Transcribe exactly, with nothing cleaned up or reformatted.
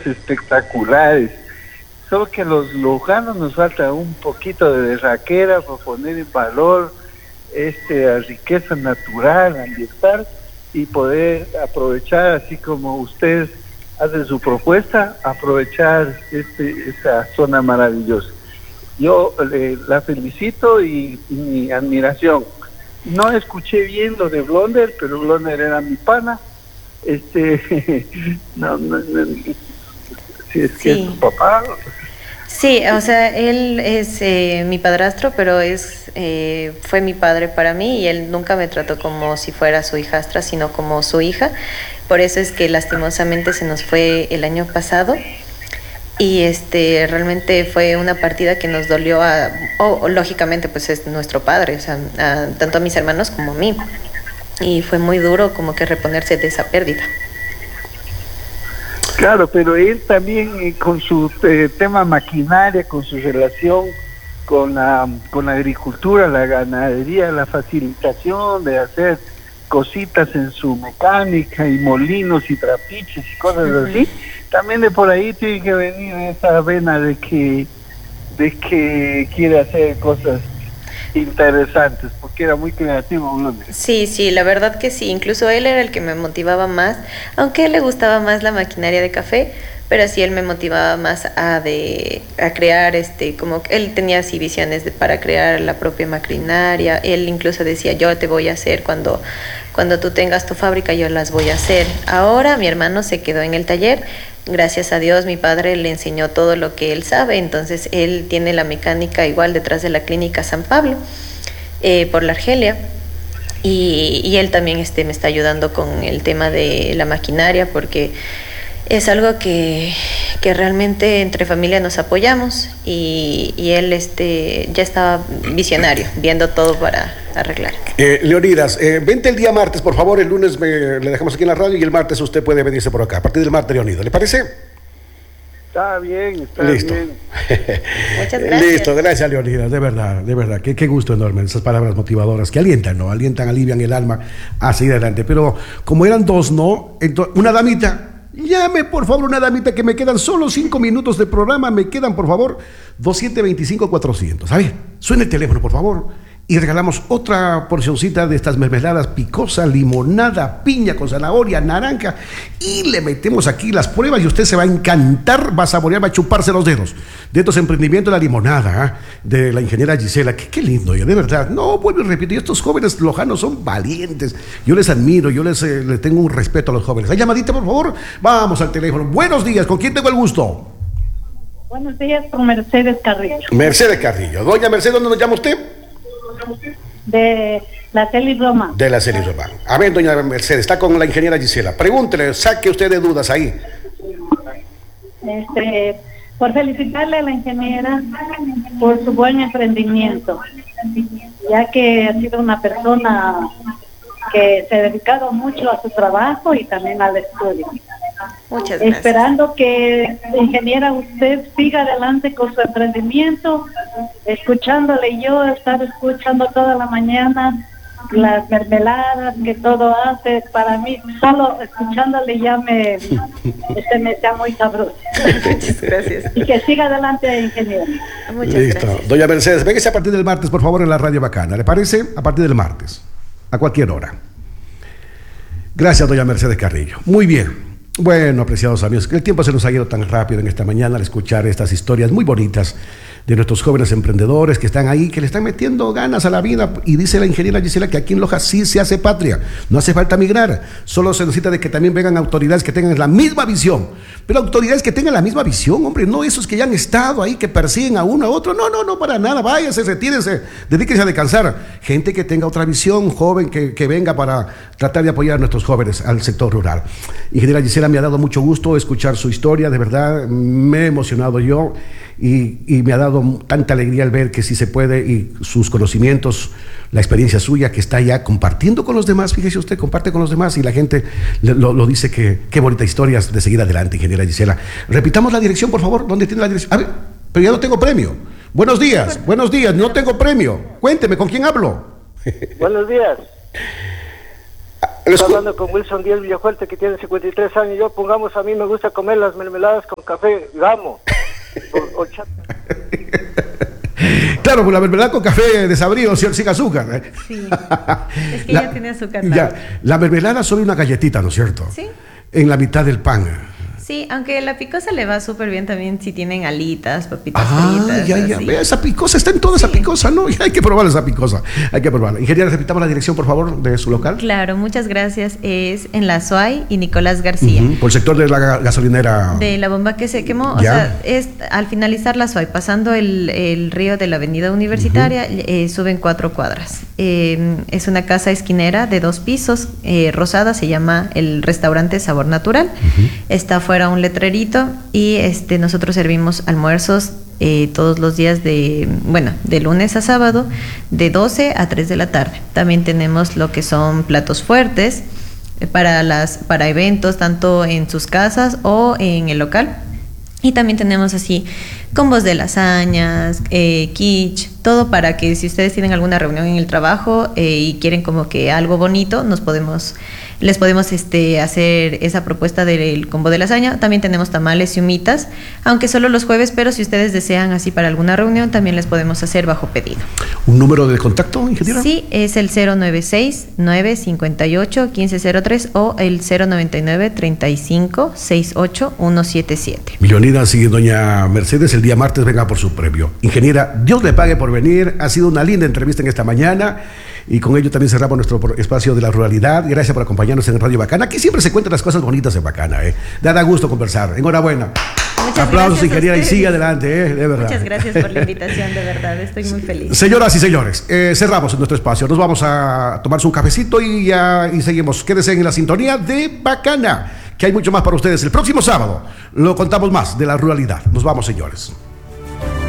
espectaculares. Solo que a los lojanos nos falta un poquito de berraquera para poner en valor este, la riqueza natural, ambiental, y poder aprovechar, así como usted hace su propuesta, aprovechar este, esa zona maravillosa. Yo eh, la felicito y, y mi admiración. No escuché bien lo de Blonder, pero Blonder era mi pana. Este, no, no, no, si es que sí. Es tu papá. Sí, o sea, él es eh, mi padrastro, pero es eh, fue mi padre para mí y él nunca me trató como si fuera su hijastra, sino como su hija. Por eso es que lastimosamente se nos fue el año pasado y este realmente fue una partida que nos dolió a, oh, lógicamente pues es nuestro padre, o sea, a, tanto a mis hermanos como a mí. Y fue muy duro como que reponerse de esa pérdida. Claro, pero él también eh, con su eh, tema maquinaria, con su relación con la, con la agricultura, la ganadería, la facilitación de hacer cositas en su mecánica y molinos y trapiches y cosas uh-huh. así, también de por ahí tiene que venir esa vena de que, de que quiere hacer cosas interesantes, porque era muy creativo Blonder. Sí, sí, la verdad que sí, incluso él era el que me motivaba más, aunque a él le gustaba más la maquinaria de café, pero sí él me motivaba más a de a crear este, como que él tenía así visiones de, para crear la propia maquinaria. Él incluso decía, yo te voy a hacer cuando cuando tú tengas tu fábrica, yo las voy a hacer. Ahora mi hermano se quedó en el taller. Gracias a Dios mi padre le enseñó todo lo que él sabe, entonces él tiene la mecánica igual detrás de la clínica San Pablo, eh, por la Argelia, y, y él también este, me está ayudando con el tema de la maquinaria, porque es algo que, que realmente entre familia nos apoyamos, y, y él este, ya estaba visionario, viendo todo para arreglar. Eh, Leonidas, eh, vente el día martes, por favor. El lunes me, le dejamos aquí en la radio y el martes usted puede venirse por acá. A partir del martes, Leonidas, ¿le parece? Está bien, está Listo. bien. Muchas gracias. Listo, gracias, Leonidas, de verdad, de verdad. Qué, qué gusto enorme, esas palabras motivadoras que alientan, ¿no? Alientan, alivian el alma a seguir adelante. Pero como eran dos, ¿no? Entonces, una damita. Llame, por favor, una damita, que me quedan solo cinco minutos de programa. Me quedan, por favor, dos siete dos cinco cuatrocientos. A ver, suene el teléfono, por favor. Y regalamos otra porcioncita de estas mermeladas picosas, limonada, piña con zanahoria, naranja. Y le metemos aquí las pruebas y usted se va a encantar, va a saborear, va a chuparse los dedos. De estos emprendimientos, la limonada, ¿eh? De la ingeniera Gisela. Qué, qué lindo, yo, de verdad. No, vuelvo y repito, y estos jóvenes lojanos son valientes. Yo les admiro, yo les, eh, les tengo un respeto a los jóvenes. ¿Hay llamadita, por favor? Vamos al teléfono. Buenos días, ¿con quién tengo el gusto? Buenos días, con Mercedes Carrillo. Mercedes Carrillo. Doña Mercedes, ¿dónde nos llama usted? De la Celis Roma. De la Celis Roma. A ver, doña Mercedes, está con la ingeniera Gisela. Pregúntele, saque usted de dudas ahí. Este, por felicitarle a la ingeniera por su buen emprendimiento, ya que ha sido una persona que se ha dedicado mucho a su trabajo y también al estudio. Muchas gracias. Esperando que, ingeniera, usted siga adelante con su emprendimiento, escuchándole yo, estar escuchando toda la mañana las mermeladas que todo hace. Para mí, solo escuchándole ya me, este me está muy sabroso. Muchas gracias. Y que siga adelante, ingeniera. Muchas Listo. gracias. Doña Mercedes, véngase a partir del martes, por favor, en la Radio Bacana. ¿Le parece? A partir del martes, a cualquier hora. Gracias, doña Mercedes Carrillo. Muy bien. Bueno, apreciados amigos, el tiempo se nos ha ido tan rápido en esta mañana al escuchar estas historias muy bonitas de nuestros jóvenes emprendedores que están ahí, que le están metiendo ganas a la vida. Y dice la ingeniera Gisela que aquí en Loja sí se hace patria, no hace falta migrar, solo se necesita de que también vengan autoridades que tengan la misma visión, pero autoridades que tengan la misma visión, hombre, no esos que ya han estado ahí, que persiguen a uno a otro, no, no, no, para nada, váyase, retírense, dedíquense a descansar, gente que tenga otra visión, joven, que, que venga para tratar de apoyar a nuestros jóvenes al sector rural. Ingeniera Gisela, me ha dado mucho gusto escuchar su historia, de verdad, me he emocionado yo. Y, y me ha dado tanta alegría al ver que sí se puede, y sus conocimientos, la experiencia suya que está ya compartiendo con los demás. Fíjese usted, comparte con los demás y la gente lo, lo dice que qué bonita historia de seguir adelante, ingeniera Gisela. Repitamos la dirección, por favor. ¿Dónde tiene la dirección? A ver, pero ya no tengo premio. Buenos días, buenos días, no tengo premio. Cuénteme, ¿con quién hablo? Buenos días. Estoy hablando con Wilson Díaz Villafuerte, que tiene cincuenta y tres años. Yo, pongamos, a mí me gusta comer las mermeladas con café gamo. O, o chat. Claro, pues la mermelada con café desabrido, sin azúcar. ¿eh? Sí, es que la, ya tiene azúcar. Ya, la mermelada sobre una galletita, ¿no es cierto? Sí. En la mitad del pan. Sí, aunque la picosa le va súper bien también si tienen alitas, papitas ah, fritas. ya, ya, así. vea, esa picosa, está en toda sí. esa picosa, ¿no? Ya hay que probar esa picosa, hay que probarla. Ingeniera, repitamos la dirección, por favor, de su local. Claro, muchas gracias. Es en La Suay y Nicolás García. Uh-huh. Por el sector de la gasolinera. De la bomba que se quemó, ya. o sea, es al finalizar La Suay, pasando el, el río de la avenida Universitaria, uh-huh. eh, suben cuatro cuadras. Eh, es una casa esquinera de dos pisos, eh, rosada, se llama el restaurante Sabor Natural. Uh-huh. Está afuera un letrerito. Y este nosotros servimos almuerzos eh, todos los días de, bueno, de lunes a sábado, de doce a tres de la tarde. También tenemos lo que son platos fuertes eh, para, las, para eventos, tanto en sus casas o en el local. Y también tenemos así combos de lasañas, eh, quiche, todo para que si ustedes tienen alguna reunión en el trabajo eh, y quieren como que algo bonito, nos podemos, les podemos este, hacer esa propuesta del combo de lasaña. También tenemos tamales y humitas, aunque solo los jueves, pero si ustedes desean así para alguna reunión, también les podemos hacer bajo pedido. ¿Un número de contacto, ingeniera? Sí, es el cero nueve seis, nueve cinco ocho, uno cinco cero tres o el cero nueve nueve, treinta y cinco, sesenta y ocho, ciento setenta y siete. Leonidas y doña Mercedes, el día martes venga por su premio. Ingeniera, Dios le pague por venir. Ha sido una linda entrevista en esta mañana y con ello también cerramos nuestro espacio de la ruralidad. Gracias por acompañarnos en Radio Bacana. Aquí siempre se cuentan las cosas bonitas en Bacana. ¿eh? Da gusto conversar. Enhorabuena. Muchas aplausos, ingeniera, y sigue adelante, ¿eh? De verdad. Muchas gracias por la invitación, de verdad. Estoy muy feliz. Señoras y señores, eh, cerramos nuestro espacio. Nos vamos a tomarse un cafecito y, ya, y seguimos. Quédense en la sintonía de Bacana, que hay mucho más para ustedes. El próximo sábado lo contamos más de la ruralidad. Nos vamos, señores.